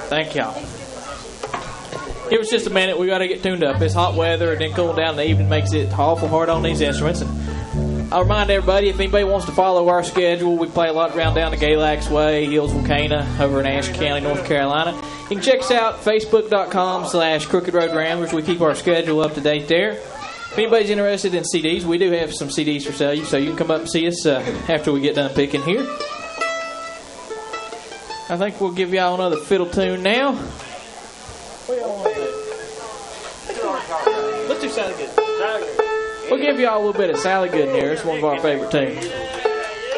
Thank y'all. Give us just a minute. We got to get tuned up. It's hot weather, and then cooling down in the evening makes it awful hard on these instruments. And I'll remind everybody, if anybody wants to follow our schedule, we play a lot around down the Galax Way, Hillsville, Cana, over in Ashe County, North Carolina. You can check us out, facebook.com/Crooked Road Ramblers. We keep our schedule up to date there. If anybody's interested in CDs, we do have some CDs for sale, so you can come up and see us after we get done picking here. I think we'll give y'all another fiddle tune now. What do y'all want to do? Let's do Sally Good. We'll give y'all a little bit of Sally Good here. It's one of our favorite tunes.